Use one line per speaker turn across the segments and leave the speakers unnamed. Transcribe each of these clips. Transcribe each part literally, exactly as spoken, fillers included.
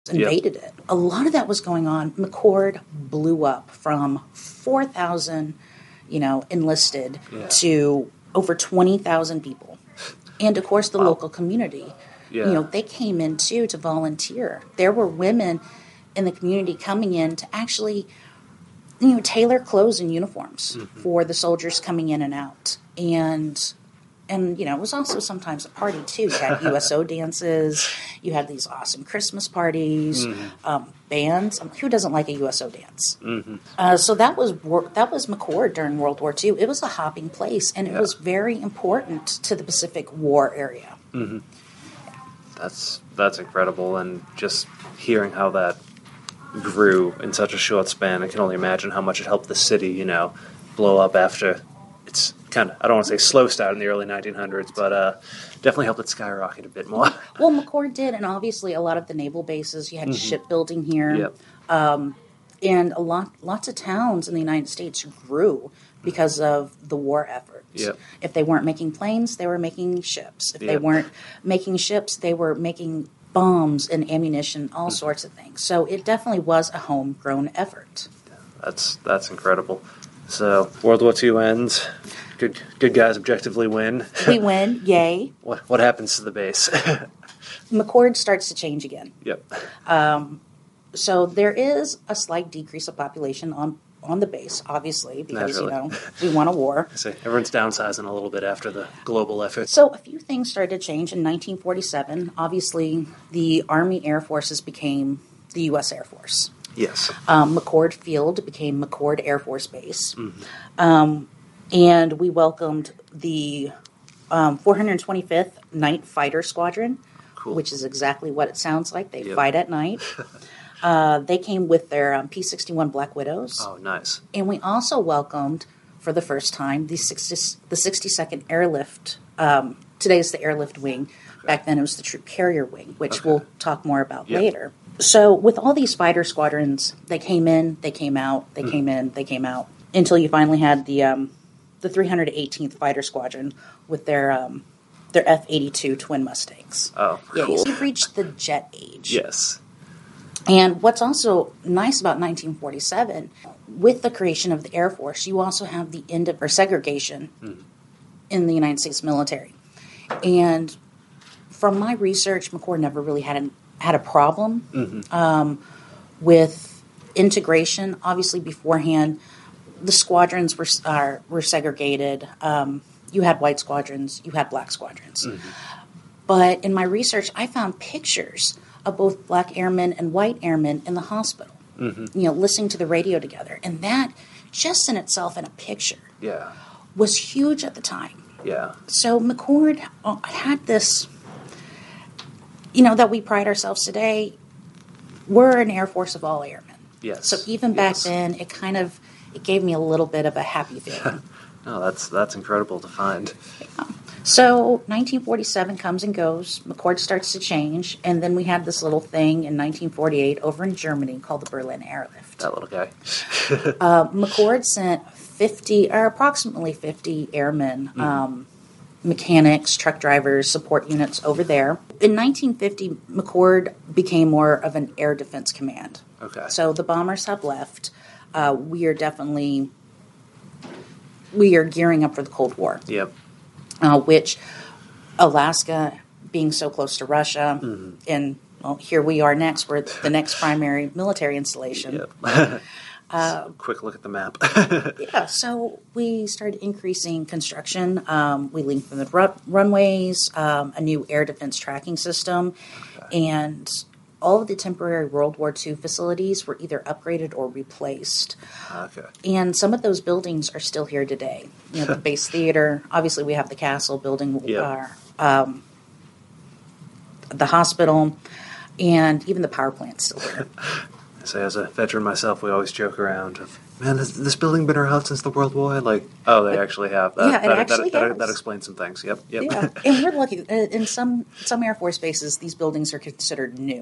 invaded yep. it. A lot of that was going on. McChord blew up from four thousand, you know, enlisted yeah. to over twenty thousand people. And, of course, the wow. local community. Yeah. You know, they came in, too, to volunteer. There were women in the community coming in to actually, you know, tailor clothes and uniforms mm-hmm. for the soldiers coming in and out. And... And, you know, it was also sometimes a party, too. You had U S O dances. You had these awesome Christmas parties, mm-hmm. um, bands. Um, who doesn't like a U S O dance? Mm-hmm. Uh, so that was that was McChord during World War Two. It was a hopping place, and it yeah. was very important to the Pacific War area.
Mm-hmm. That's, that's incredible. And just hearing how that grew in such a short span, I can only imagine how much it helped the city, you know, blow up after it's kind of, I don't want to say slow start in the early nineteen hundreds, but uh, definitely helped it skyrocket a bit more.
Well, McChord did, and obviously a lot of the naval bases, you had mm-hmm. shipbuilding here.
Yep.
Um, and a lot, lots of towns in the United States grew because of the war efforts.
Yep.
If they weren't making planes, they were making ships. If
yep.
they weren't making ships, they were making bombs and ammunition, all mm-hmm. sorts of things. So it definitely was a homegrown effort.
That's that's incredible. So World War Two ends. Good good guys objectively win.
We win. Yay.
What what happens to the base?
McChord starts to change again.
Yep.
Um, so there is a slight decrease of population on, on the base, obviously, because,
Naturally.
you know, we won a war.
So everyone's downsizing a little bit after the global effort.
So a few things started to change in nineteen forty-seven. Obviously, the Army Air Forces became the U S Air Force.
Yes.
Um, McChord Field became McChord Air Force Base.
Mm-hmm.
Um, and we welcomed the um, four hundred twenty-fifth Night Fighter Squadron,
cool.
which is exactly what it sounds like. They
yep.
fight at night. uh, they came with their um, P sixty-one Black Widows.
Oh, nice.
And we also welcomed, for the first time, the, sixty, the sixty-second Airlift. Um, today is the Airlift Wing. Okay. Back then it was the Troop Carrier Wing, which okay. we'll talk more about
yep.
later. So with all these fighter squadrons, they came in, they came out, they mm. came in, they came out, until you finally had the um, the three hundred eighteenth Fighter Squadron with their um, their F eighty-two Twin Mustangs.
Oh,
yeah,
cool.
You've reached the jet age.
Yes.
And what's also nice about nineteen forty-seven, with the creation of the Air Force, you also have the end of or segregation mm. in the United States military. And from my research, McChord never really had an had a problem
mm-hmm.
um, with integration. Obviously, beforehand, the squadrons were are, were segregated. Um, you had white squadrons, you had black squadrons.
Mm-hmm.
But in my research, I found pictures of both black airmen and white airmen in the hospital,
mm-hmm.
you know, listening to the radio together. And that, just in itself in a picture,
yeah.
was huge at the time.
Yeah.
So McChord had this... You know, that we pride ourselves today, we're an Air Force of all airmen.
Yes.
So even back
yes.
then, it kind of, it gave me a little bit of a happy feeling.
No, that's that's incredible to find.
Yeah. So nineteen forty-seven comes and goes, McChord starts to change, and then we had this little thing in nineteen forty-eight over in Germany called the Berlin Airlift.
That little guy.
uh, McChord sent fifty, or approximately fifty airmen, mm-hmm. um, mechanics, truck drivers, support units over there. In nineteen fifty, McChord became more of an air defense command.
Okay.
So the bombers have left. Uh, we are definitely, we are gearing up for the Cold War.
Yep.
Uh, which, Alaska being so close to Russia,
mm-hmm.
and well, here we are next. We're the next primary military installation.
Yep.
Uh,
so, quick look at the map.
yeah, so we started increasing construction. Um, we lengthened the ru- runways, um, a new air defense tracking system, okay. and all of the temporary World War Two facilities were either upgraded or replaced.
Okay.
And some of those buildings are still here today. You know, the base theater, obviously we have the castle building,
yep.
our, um, the hospital, and even the power plant's still here.
So as a veteran myself, we always joke around of, man, has this building been around since the World War? Like, oh, they actually have. That,
yeah, it
that,
actually
that,
has.
That, that explains some things. Yep, yep.
Yeah, and we're lucky. In some some Air Force bases, these buildings are considered new.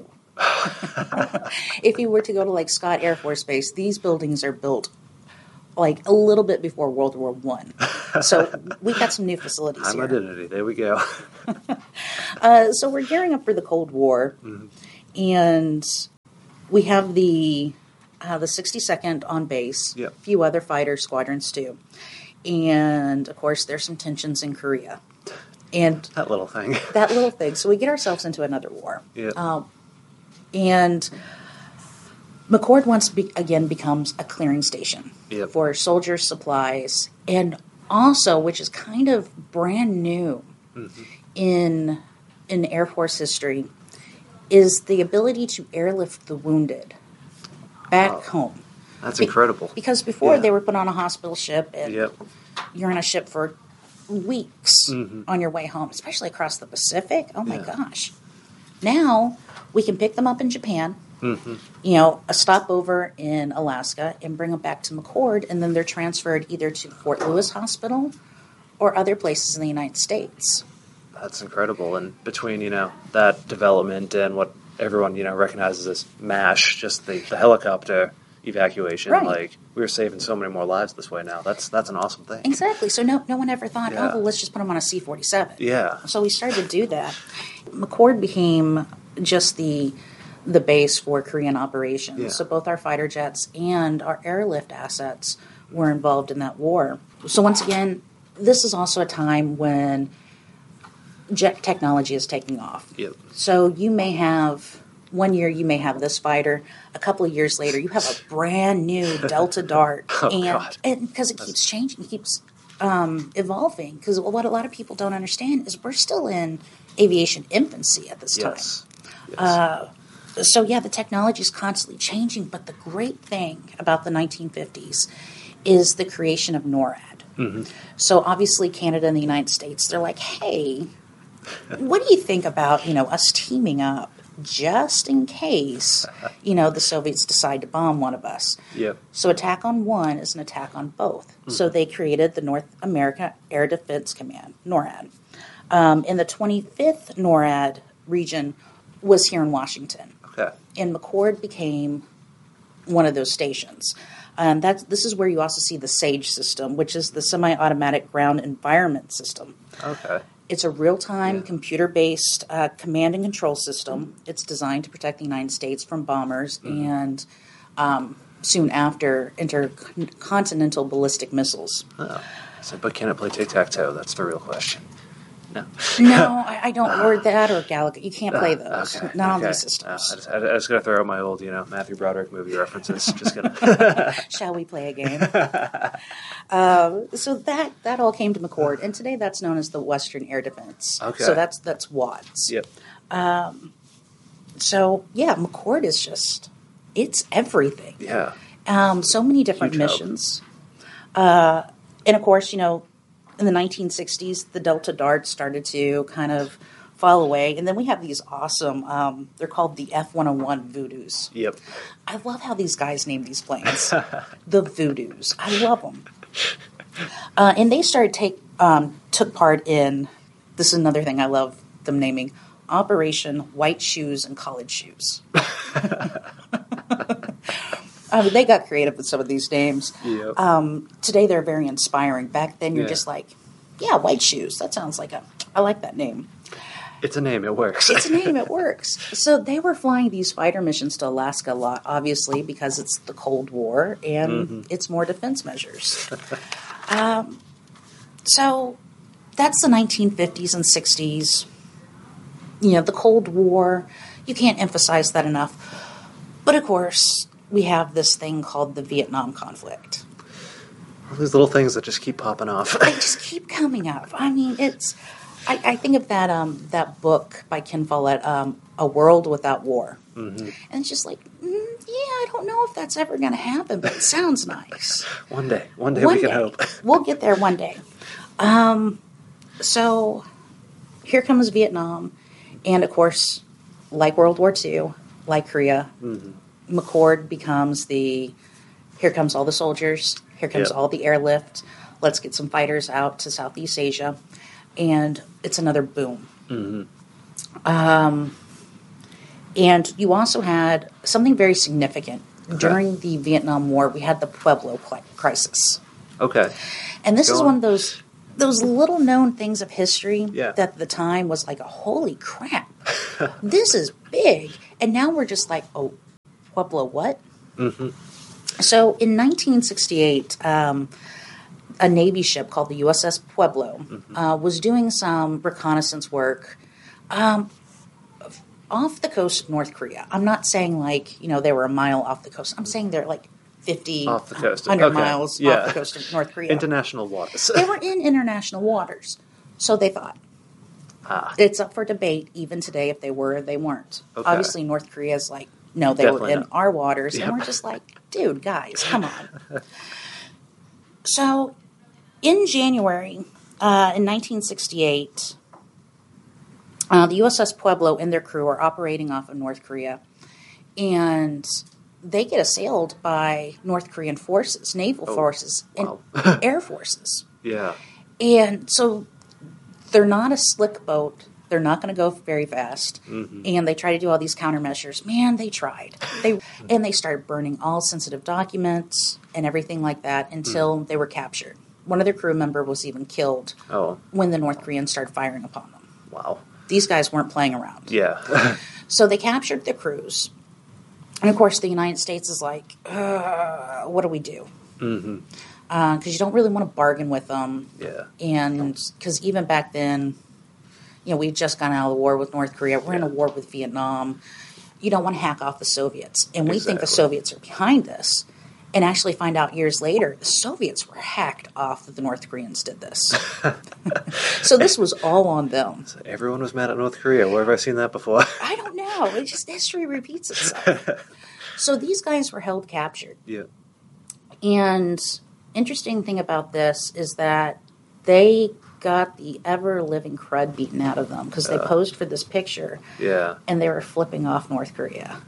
If you were to go to like Scott Air Force Base, these buildings are built like a little bit before World War One. So we've got some new facilities
I'm
here.
identity. There we go.
uh, so we're gearing up for the Cold War,
mm-hmm.
and we have the uh, the sixty-second on base,
Yep.
a few other fighter squadrons too. And, of course, there's some tensions in Korea. And
That little thing.
that little thing. So we get ourselves into another war.
Yeah.
Um, and McChord once be- again becomes a clearing station
Yep.
for soldiers' supplies, and also, which is kind of brand new
Mm-hmm.
in in Air Force history, is the ability to airlift the wounded back
Wow.
home.
That's
Be-
incredible.
Because before
Yeah.
they were put on a hospital ship, and
Yep.
you're on a ship for weeks
Mhm.
on your way home, especially across the Pacific. Oh my
Yeah.
gosh. Now we can pick them up in Japan,
Mm-hmm.
you know, a stopover in Alaska, and bring them back to McChord, and then they're transferred either to Fort Lewis Hospital or other places in the United States.
That's incredible. And between, you know, that development and what everyone, you know, recognizes as MASH, just the, the helicopter evacuation,
Right.
like, we're saving so many more lives this way now. That's that's an awesome thing.
Exactly. So no, no one ever thought,
Yeah.
oh, well, let's just put them on a C forty-seven.
Yeah.
So we started to do that. McChord became just the the base for Korean operations.
Yeah.
So both our fighter jets and our airlift assets were involved in that war. So once again, this is also a time when jet technology is taking off.
Yep.
So you may have one year you may have this fighter, a couple of years later you have a brand new Delta Dart,
Oh,
and
God.
and because it keeps changing, it keeps um, evolving. Because what a lot of people don't understand is we're still in aviation infancy at this
Yes. Yes.
time. So yeah, the technology is constantly changing. But the great thing about the nineteen fifties is the creation of NORAD.
Mm-hmm.
So obviously Canada and the United States, they're like, hey, what do you think about, you know, us teaming up just in case, you know, the Soviets decide to bomb one of us?
Yep.
So attack on one is an attack on both.
Mm-hmm.
So they created the North America Air Defense Command, NORAD. Um, and the twenty-fifth NORAD region was here in Washington.
Okay.
And McChord became one of those stations. And that's, this is where you also see the SAGE system, which is the Semi-Automatic Ground Environment System.
Okay.
It's a real-time,
Yeah.
computer-based uh, command and control system. It's designed to protect the United States from bombers
Mm-hmm.
and um, soon after intercontinental ballistic missiles.
Oh. So, but can it play tic-tac-toe? That's the real question. No.
No, I, I don't word that or Galaga. You can't play
Ah,
those.
okay,
Not on
okay.
these systems.
Oh, I just, I, I just gotta throw out my old, you know, Matthew Broderick movie references. Just gonna.
Shall we play a game? um, so that that all came to McChord, and today that's known as the Western Air Defense.
Okay.
So that's that's WADS.
Yep.
So yeah, McChord is just it's everything.
Yeah.
Um, so many different
Huge help.
missions, uh, and of course, you know, in the nineteen sixties, the Delta Dart started to kind of fall away, and then we have these awesome. Um, they're called the F one oh one Voodoos.
Yep.
I love how these guys name these planes. The Voodoos. I love them. Uh, and they started take um, took part in. This is another thing I love them naming: Operation White Shoes and College Shoes. I mean, they got creative with some of these names.
Yep.
Um, today they're very inspiring. Back then, you're
Yeah.
just like, yeah, white shoes. That sounds like a. I like that name.
It's a name. It works.
It's a name. It works. So they were flying these fighter missions to Alaska a lot, obviously, because it's the Cold War and
Mm-hmm.
it's more defense measures. um, so that's the nineteen fifties and sixties. You know, the Cold War. You can't emphasize that enough. But of course, we have this thing called the Vietnam conflict.
All these little things that just keep popping off.
They just keep coming up. I mean, it's. I, I think of that um, that book by Ken Follett, um, A World Without War.
Mm-hmm.
And it's just like, mm, yeah, I don't know if that's ever going to happen, but it sounds nice.
One day. One day
One
we can
day.
hope.
We'll get there one day. Um, so here comes Vietnam. And of course, like World War Two, like Korea,
Mm-hmm.
McChord becomes the, here comes all the soldiers, here comes
Yep.
all the airlift, let's get some fighters out to Southeast Asia. And it's another boom.
Mm-hmm.
Um, and you also had something very significant.
Okay.
During the Vietnam War, we had the Pueblo cli- crisis.
Okay.
And this
Go
is
on.
one of those those little known things of history
Yeah.
that at the time was like, a holy crap, this is big. And now we're just like, oh, Pueblo what?
Mm-hmm.
So in nineteen sixty-eight, um, a Navy ship called the U S S Pueblo
Mm-hmm.
uh, was doing some reconnaissance work um, off the coast of North Korea. I'm not saying like, you know, they were a mile off the coast. I'm saying they're like fifty,
Off the coast.
one hundred
Okay.
miles
Yeah.
off the coast of North Korea.
International waters.
They were in international waters. So they thought.
Ah.
It's up for debate even today if they were or they weren't.
Okay.
Obviously, North Korea's like, no, they
Definitely
were in
not.
our waters.
Yep.
And we're just like, dude, guys, come on. So in January, uh, in nineteen sixty-eight, uh, the U S S Pueblo and their crew are operating off of North Korea. And they get assailed by North Korean forces, naval
Oh,
forces,
wow.
and air forces.
Yeah.
And so they're not a slick boat. They're not going to go very fast.
Mm-hmm.
And they try to do all these countermeasures. Man, they tried. They and they started burning all sensitive documents and everything like that until they were captured. One of their crew member was even killed
Oh,
when the North Koreans started firing upon them.
wow.
These guys weren't playing around.
Yeah.
So they captured the crews. And, of course, the United States is like, uh, what do we do?
Mm-hmm.
Because uh, you don't really want to bargain with them.
Yeah.
And because even back then, you know, we'd just gone out of the war with North Korea. We're in a war with Vietnam. You don't want to hack off the Soviets. And we think the
Exactly.
Soviets are behind this. And actually find out years later, the Soviets were hacked off that the North Koreans did this. So this was all on them.
So everyone was mad at North Korea. Where have I seen that before?
I don't know. It's just history repeats itself. So these guys were held captured.
Yeah.
And interesting thing about this is that they got the ever-living crud beaten out of them because they
Uh.
posed for this picture
Yeah.
and they were flipping off North Korea.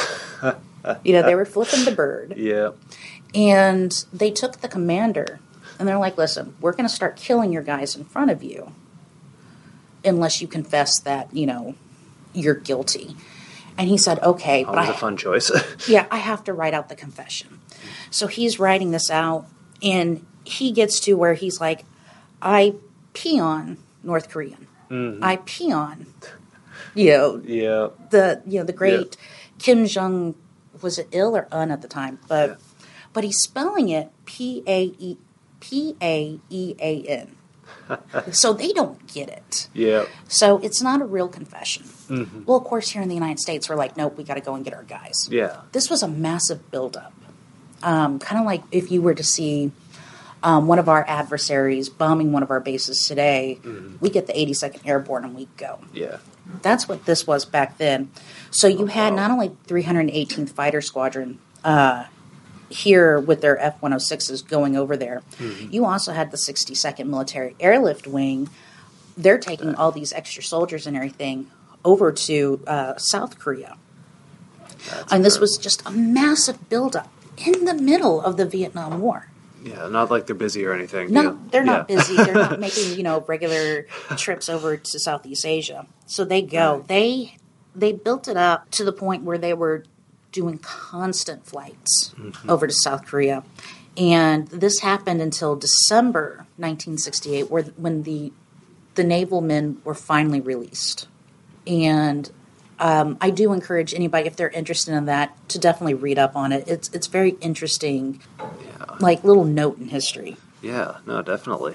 You know, they were flipping the bird.
Yeah.
And they took the commander and they're like, listen, we're going to start killing your guys in front of you unless you confess that, you know, you're guilty. And he said, okay, but
Always
I,
a fun choice.
yeah, I have to write out the confession. So he's writing this out, and he gets to where he's like, I pee on North Korean.
Mm-hmm.
I pee on, you know,
Yeah.
the you know the great Kim Jong, was it Il or Un at the time? But
Yeah.
but he's spelling it P A E P A E A N. So they don't get it.
Yeah.
So it's not a real confession.
Mm-hmm.
Well, of course, here in the United States, we're like, nope, we got to go and get our guys.
Yeah.
This was a massive buildup. Um, kind of like if you were to see um, one of our adversaries bombing one of our bases today,
Mm-hmm.
we get the eighty-second Airborne and we go.
Yeah.
That's what this was back then. So you
Oh,
had
wow.
not only three hundred eighteenth Fighter Squadron uh, here with their F one oh sixes going over there,
Mm-hmm.
you also had the sixty-second Military Airlift Wing. They're taking all these extra soldiers and everything over to uh, South Korea.
That's
And this
fair.
was just a massive buildup in the middle of the Vietnam War.
Yeah, not like they're busy or anything.
No,
yeah.
they're not
Yeah.
busy. They're not making, you know, regular trips over to Southeast Asia. So they go.
Right.
They they built it up to the point where they were doing constant flights
Mm-hmm.
over to South Korea. And this happened until December nineteen sixty-eight, where when the the naval men were finally released. And um, I do encourage anybody, if they're interested in that, to definitely read up on it. It's it's very interesting,
Yeah.
like little note in history.
Yeah, no, definitely.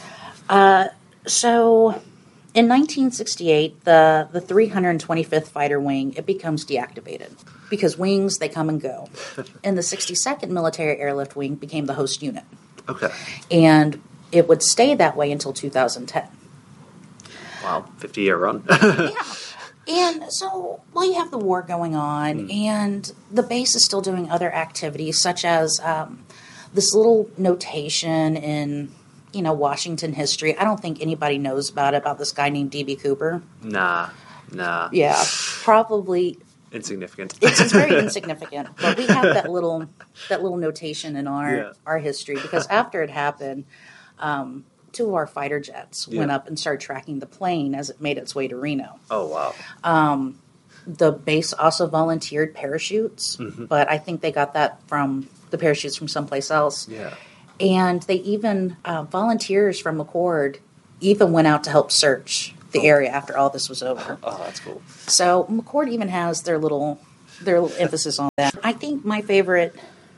So, in nineteen sixty-eight, the, the three hundred twenty-fifth Fighter Wing, it becomes deactivated because wings, they come and go. And the sixty-second Military Airlift Wing became the host unit.
Okay.
And it would stay that way until two thousand ten.
Wow, fifty-year run.
Yeah. And so, while you have the war going on,
Mm.
and the base is still doing other activities, such as um, this little notation in, you know, Washington history. I don't think anybody knows about it, about this guy named D B. Cooper.
Nah, nah.
Yeah, probably.
Insignificant.
It's, it's very insignificant, but we have that little that little notation in our
Yeah.
our history because after it happened, um, two of our fighter jets
Yeah.
went up and started tracking the plane as it made its way to Reno.
Oh, wow.
The base also volunteered parachutes,
Mm-hmm.
but I think they got that from the parachutes from someplace else.
Yeah.
And they even uh, volunteers from McCord even went out to help search the area after all this was over.
Oh, that's cool.
So McCord even has their little their emphasis on that. I think my favorite,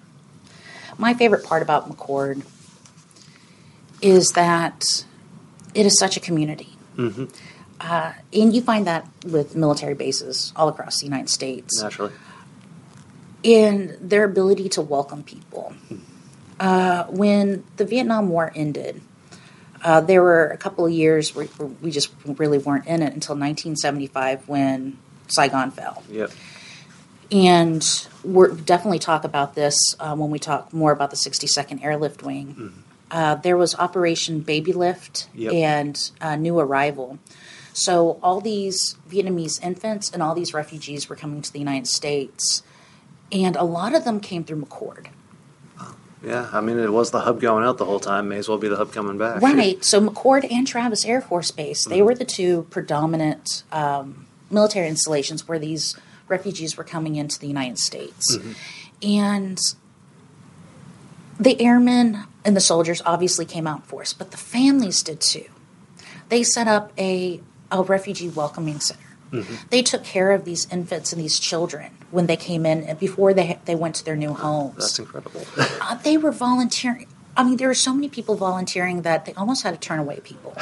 my favorite part about McChord is that it is such a community.
Mm-hmm.
Uh, and you find that with military bases all across the United States.
Naturally.
In their ability to welcome people. Uh, when the Vietnam War ended, uh, there were a couple of years where we just really weren't in it until nineteen seventy-five when Saigon fell.
Yep.
And we'll definitely talk about this uh, when we talk more about the sixty-second Airlift Wing. Mm-hmm. Uh, there was Operation Baby Lift
yep.
and uh, New Arrival. So all these Vietnamese infants and all these refugees were coming to the United States. And a lot of them came through McChord.
Yeah, I mean, it was the hub going out the whole time. May as well be the hub coming back.
Right. So McChord and Travis Air Force Base, they
mm-hmm.
were the two predominant um, military installations where these refugees were coming into the United States.
Mm-hmm.
And the airmen and the soldiers obviously came out in force, but the families did too. They set up a, a refugee welcoming center. Mm-hmm. They took care of these infants and these children when they came in and before they they went to their new homes.
That's incredible.
uh, they were volunteering. I mean, there were so many people volunteering that they almost had to turn away people.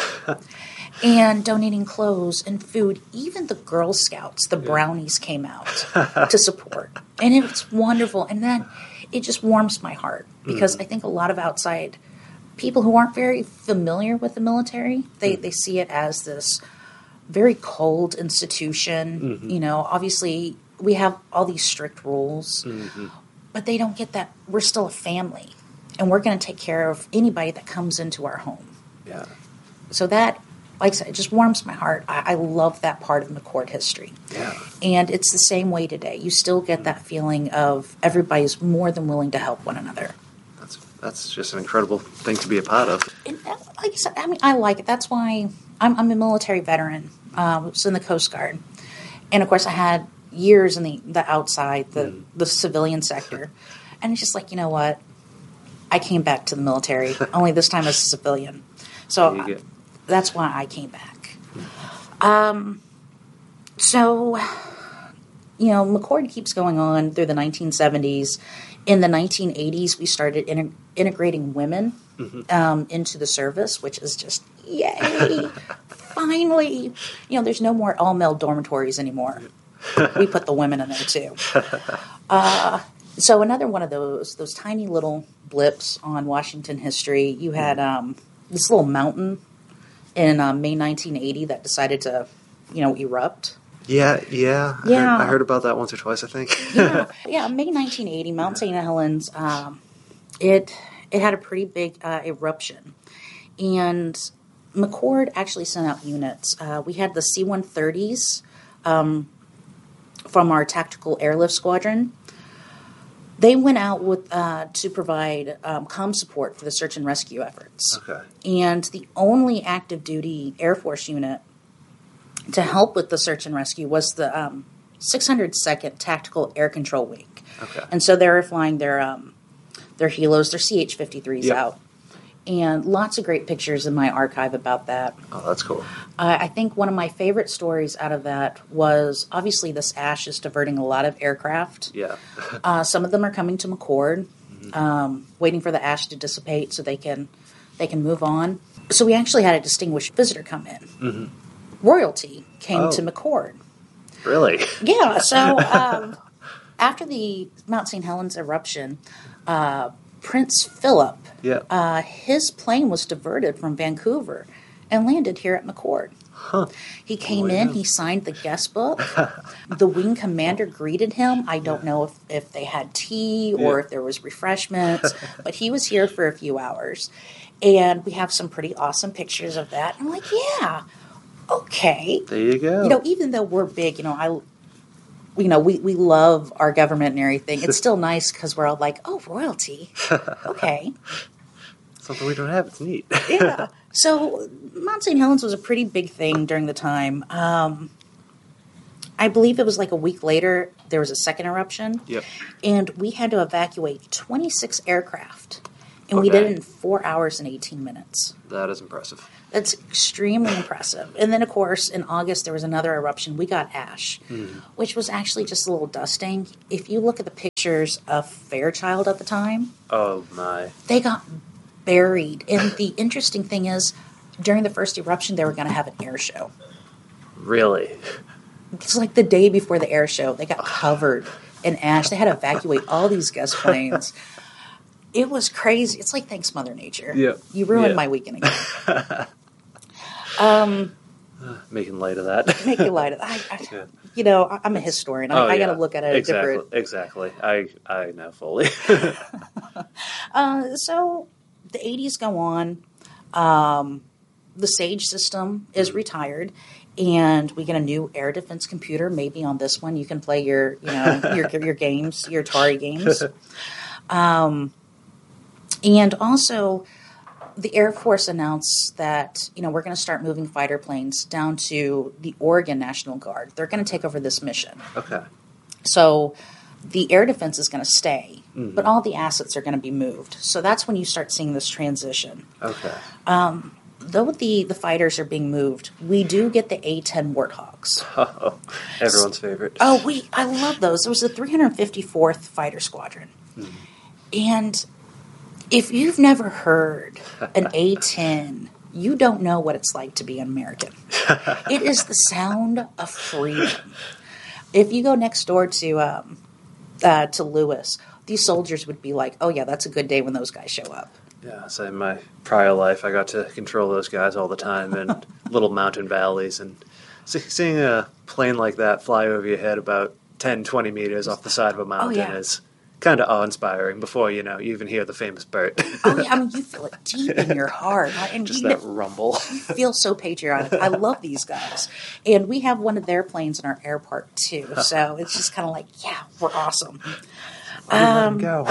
And donating clothes and food. Even the Girl Scouts, the brownies came out to support. And it's wonderful. And then it just warms my heart because mm-hmm. I think a lot of outside people who aren't very familiar with the military, they, mm-hmm. they see it as this very cold institution. Mm-hmm. You know, obviously we have all these strict rules, mm-hmm. but they don't get that we're still a family and we're going to take care of anybody that comes into our home.
Yeah.
So that, like I said, it just warms my heart. I, I love that part of McChord history.
Yeah.
And it's the same way today. You still get that feeling of everybody's more than willing to help one another.
That's that's just an incredible thing to be a part of.
And like I said, I mean, I like it. That's why I'm, I'm a military veteran. Um, I was in the Coast Guard. And, of course, I had years in the, the outside, the, mm. the civilian sector. And it's just like, you know what? I came back to the military, only this time as a civilian. So I, that's why I came back. Um, so, you know, McChord keeps going on through the nineteen seventies. In the nineteen eighties, we started in, integrating women mm-hmm. um, into the service, which is just, yay! Finally, you know, there's no more all-male dormitories anymore. We put the women in there, too. Uh, so another one of those, those tiny little blips on Washington history, you had um, this little mountain in uh, May nineteen eighty that decided to, you know, erupt.
Yeah, yeah. I,
yeah.
Heard, I heard about that once or twice, I think.
yeah, yeah. May nineteen eighty, Mount Saint Helens, um, it, it had a pretty big uh, eruption. And McChord actually sent out units. Uh, we had the C one thirties um, from our tactical airlift squadron. They went out with uh, to provide um, comm support for the search and rescue efforts.
Okay.
And the only active duty Air Force unit to help with the search and rescue was the um, six hundred second Tactical Air Control Wing.
Okay.
And so they were flying their um, their helos, their C H fifty-threes
yep.
out. And lots of great pictures in my archive about that.
Oh, that's cool.
Uh, I think one of my favorite stories out of that was, obviously, this ash is diverting a lot of aircraft.
Yeah.
uh, some of them are coming to McChord, mm-hmm. um, waiting for the ash to dissipate so they can they can move on. So we actually had a distinguished visitor come in. Mm-hmm. Royalty came
oh.
to McChord.
Really?
Yeah. So um, after the Mount Saint Helens eruption, uh, Prince Philip,
yeah.
uh, his plane was diverted from Vancouver and landed here at McChord.
Huh.
He came
oh,
in,
yeah.
he signed the guest book. The wing commander greeted him. I don't yeah. know if, if they had tea or
yeah.
if there was refreshments, but he was here for a few hours. And we have some pretty awesome pictures of that. I'm like, yeah, okay.
There you go.
You know, even though we're big, you know, I... You know, we, we love our government and everything. It's still nice because we're all like, oh, royalty. Okay.
Something we don't have. It's neat.
Yeah. So Mount Saint Helens was a pretty big thing during the time. Um, I believe it was like a week later, there was a second eruption.
Yep.
And we had to evacuate twenty-six aircraft And
Okay.
we did it in four hours and eighteen minutes.
That is impressive.
That's extremely impressive. And then, of course, in August, there was another eruption. We got ash,
Mm.
which was actually just a little dusting. If you look at the pictures of Fairchild at the time,
Oh my.
they got buried. And the interesting thing is, during the first eruption, they were going to have an air show.
Really?
It's like the day before the air show, they got covered in ash. They had to evacuate all these guest planes. It was crazy. It's like, thanks, Mother Nature.
Yeah.
You ruined
Yeah.
my weekend again. um,
Making light of that.
make you light of I, I,
Yeah.
You know, I- I'm a historian. I,
Oh,
I got
yeah.
to look at it
exactly,
different.
Exactly. I I know fully.
Uh, so the eighties go on. Um, the SAGE system is retired, and we get a new air defense computer. Maybe on this one you can play your, you know, your your games, your Atari games. Um, and also, the Air Force announced that, you know, we're going to start moving fighter planes down to the Oregon National Guard. They're going to take over this mission.
Okay.
So the air defense is going to stay,
Mhm.
but all the assets are going to be moved. So that's when you start seeing this transition.
Okay.
Um, though the, the fighters are being moved, we do get the A ten Warthogs.
Oh, everyone's favorite.
Oh, we I love those. It was the three hundred fifty-fourth Fighter Squadron.
Mhm.
And if you've never heard an A ten, you don't know what it's like to be an American. It is the sound of freedom. If you go next door to um, uh, to Lewis, these soldiers would be like, "Oh yeah, that's a good day when those guys show up."
Yeah, so in my prior life, I got to control those guys all the time in little mountain valleys. And see, seeing a plane like that fly over your head about ten, twenty meters off the side of a mountain
yeah.
is kind of awe-inspiring before, you know, you even hear the famous bird.
Oh yeah, I mean, you feel it deep in your heart, and
Just
you
that rumble.
feel so patriotic. I love these guys, and we have one of their planes in our air park too. So it's just kind of like, yeah, we're awesome.
Um, go.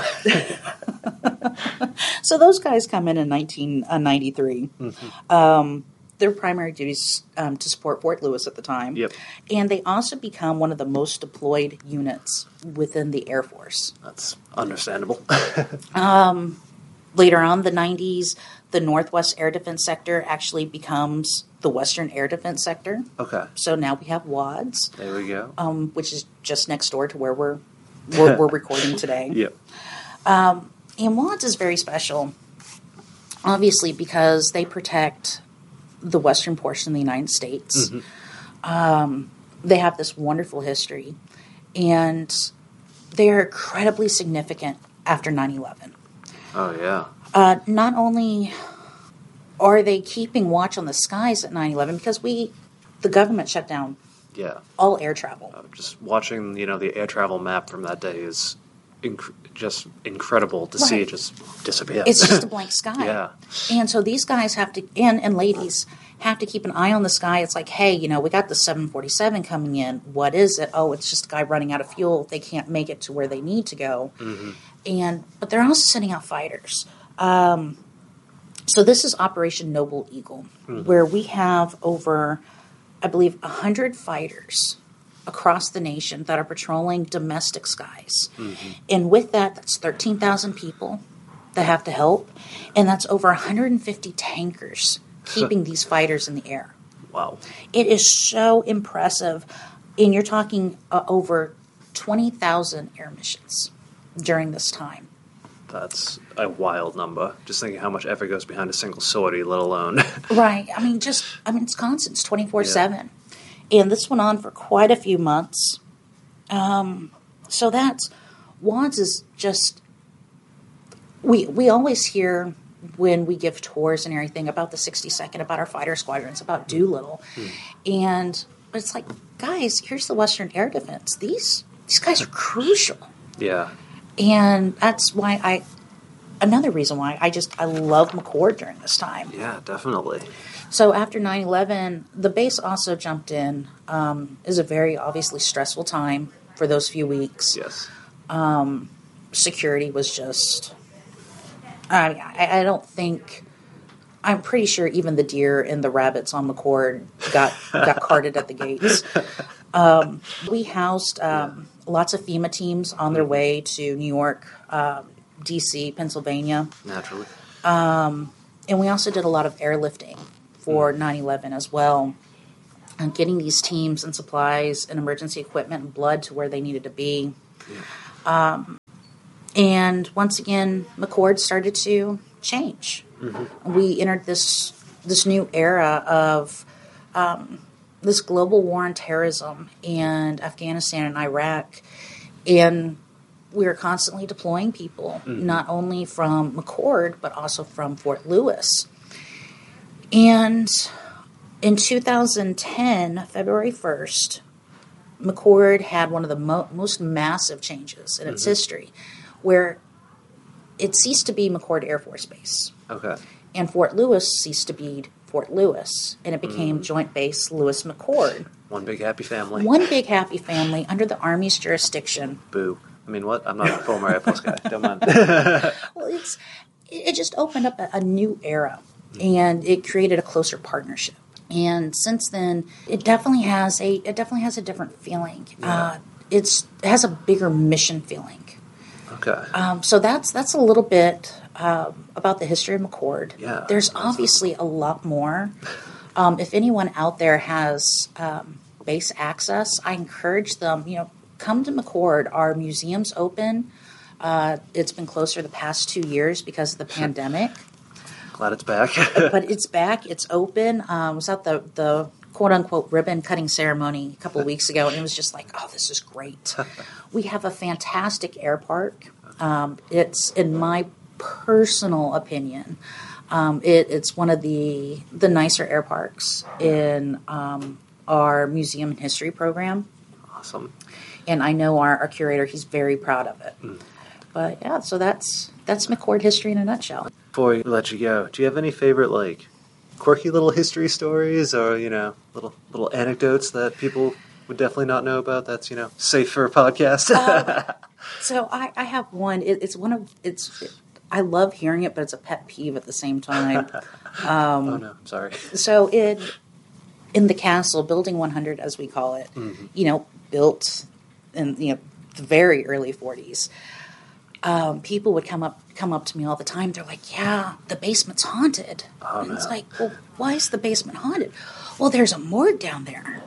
So those guys come in in nineteen ninety-three.
Mm-hmm.
Um, their primary duties um, to support Fort Lewis at the time.
Yep.
And they also become one of the most deployed units within the Air Force.
That's understandable.
Um, later on, the nineties, the Northwest Air Defense Sector actually becomes the Western Air Defense Sector.
Okay.
So now we have WADS,
There we go.
um, which is just next door to where we're we're, we're recording today.
Yep.
Um, and WADS is very special, obviously, because they protect the western portion of the United States.
Mm-hmm.
Um, they have this wonderful history, and they are incredibly significant after nine eleven.
Oh, yeah.
Uh, not only are they keeping watch on the skies at nine eleven, because we, the government shut down
Yeah.
all air travel.
Uh, just watching, you know, the air travel map from that day is inc- just incredible to see
Right.
it just disappear.
It's just a blank sky.
Yeah.
And so these guys have to, and, and ladies, have to keep an eye on the sky. It's like, hey, you know, we got the seven forty-seven coming in. What is it? Oh, it's just a guy running out of fuel. They can't make it to where they need to go.
Mm-hmm.
And but they're also sending out fighters. Um, so this is Operation Noble Eagle,
Mm-hmm.
where we have over, I believe, one hundred fighters across the nation that are patrolling domestic skies.
Mm-hmm.
And with that, that's thirteen thousand people that have to help. And that's over one hundred fifty tankers keeping these fighters in the air.
Wow.
It is so impressive. And you're talking uh, over twenty thousand air missions during this time.
That's a wild number. Just thinking how much effort goes behind a single sortie, let alone.
Right. I mean, just, I mean, it's constant. It's twenty-four seven. And this went on for quite a few months. Um, so that's, WADS is just, we, we always hear when we give tours and everything about the sixty-second, about our fighter squadrons, about Doolittle.
Mm.
And it's like, guys, here's the Western Air Defense. These, these guys are crucial.
Yeah.
And that's why I, another reason why I just, I love McChord during this time.
Yeah, definitely.
So after nine eleven, the base also jumped in. Um, it was a very obviously stressful time for those few weeks.
Yes.
Um, security was just, I, I, I don't think, I'm pretty sure even the deer and the rabbits on McChord got, got carted at the gates. Um, we housed um, lots of FEMA teams on their way to New York, um, D C, Pennsylvania.
Naturally.
Um, and we also did a lot of airlifting for nine eleven as well. And getting these teams and supplies and emergency equipment and blood to where they needed to be. Yeah. Um, and once again, McCord started to change. Mm-hmm. We entered this this new era of um, this global war on terrorism and Afghanistan and Iraq. And we were constantly deploying people, mm-hmm. not only from McCord, but also from Fort Lewis. And in two thousand ten, February first, McCord had one of the mo- most massive changes in its mm-hmm. history, where it ceased to be McCord Air Force Base.
Okay.
And Fort Lewis ceased to be Fort Lewis, and it became mm. Joint Base Lewis-McChord.
One big happy family.
One big happy family under the Army's jurisdiction.
Boo. I mean, what? I'm not a former Air Force guy. Don't mind.
Well, it's it just opened up a, a new era, mm. and it created a closer partnership. And since then, it definitely has a it definitely has a different feeling. Yeah. Uh, it's it has a bigger mission feeling.
Okay.
Um, so that's that's a little bit uh, about the history of McCord.
Yeah.
There's obviously a lot more. Um, if anyone out there has um, base access, I encourage them. You know, come to McCord. Our museum's open. Uh, it's been closer the past two years because of the pandemic.
Glad it's back.
But it's back. It's open. Um, I was at the the quote unquote ribbon cutting ceremony a couple of weeks ago, and it was just like, oh, this is great. We have a fantastic air park. Um, it's, in my personal opinion, um, it, it's one of the the nicer air parks in um, our museum and history program.
Awesome.
And I know our, our curator; he's very proud of it. Mm. But yeah, so that's that's McCord history in a nutshell.
Before we let you go, do you have any favorite like quirky little history stories, or you know, little little anecdotes that people would definitely not know about? That's you know, safe for a podcast.
um, so I, I have one. It, it's one of it's. It, I love hearing it, but it's a pet peeve at the same time. Um,
oh no, I'm sorry.
So it in the castle, Building one hundred, as we call it, mm-hmm. you know, built in you know the very early forties. Um, people would come up come up to me all the time. They're like, "Yeah, the basement's haunted."
Oh,
and
no.
It's like, "Well, why is the basement haunted?" Well, there's a morgue down there.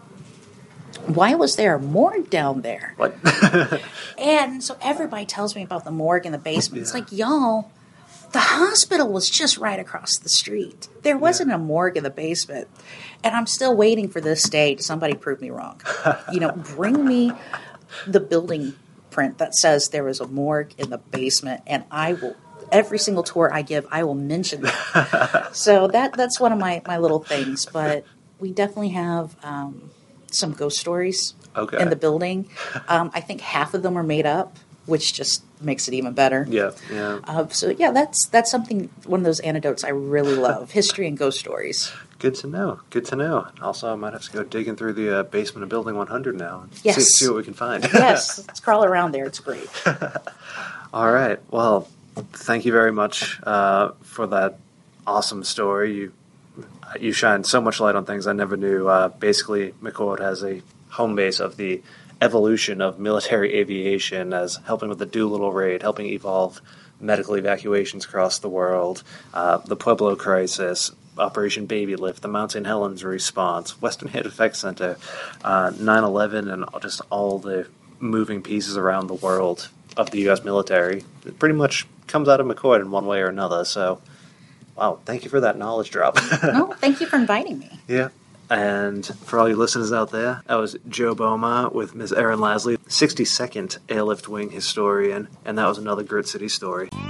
Why was there a morgue down there?
What?
And so everybody tells me about the morgue in the basement.
Yeah.
It's like, y'all, the hospital was just right across the street. There wasn't yeah. a morgue in the basement. And I'm still waiting for this day to somebody prove me wrong. You know, bring me the building print that says there was a morgue in the basement, and I will, every single tour I give, I will mention that. So that that's one of my, my little things. But we definitely have um, some ghost stories
okay.
in the building. Um, I think half of them are made up, which just makes it even better.
Yeah, yeah.
Uh, so yeah, that's that's something, one of those anecdotes I really love, history and ghost stories.
Good to know. Good to know. Also, I might have to go digging through the uh, basement of Building one hundred now and
yes.
see, see what we can find.
Yes, let's crawl around there. It's great.
All right. Well, thank you very much uh, for that awesome story. You you shine so much light on things I never knew. Uh, basically, McCord has a home base of the evolution of military aviation, as helping with the Doolittle raid, helping evolve medical evacuations across the world, uh, the Pueblo crisis, Operation Baby Lift, the Mount Saint Helens response, Western Hit Effects Center, uh, nine eleven, and just all the moving pieces around the world of the U S military. It pretty much comes out of McCord in one way or another. So, wow, thank you for that knowledge drop.
No, thank you for inviting me.
Yeah. And for all you listeners out there, that was Joe Boma with Miz Erin Lasley, sixty-second Airlift Wing historian, and that was another Grit City story.